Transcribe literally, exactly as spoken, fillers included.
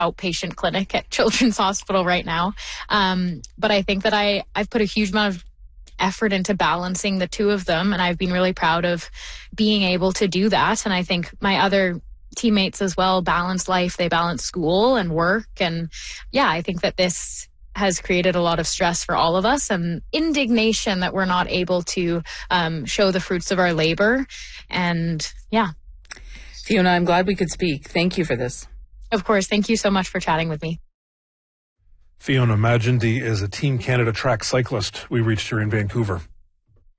outpatient clinic at Children's Hospital right now. Um, but I think that I, I've put a huge amount of effort into balancing the two of them. And I've been really proud of being able to do that. And I think my other teammates as well balance life. They balance school and work. And yeah, I think that this has created a lot of stress for all of us and indignation that we're not able to um, show the fruits of our labor. And yeah. Fiona, I'm glad we could speak. Thank you for this. Of course. Thank you so much for chatting with me. Fiona Magendie is a Team Canada track cyclist. We reached her in Vancouver.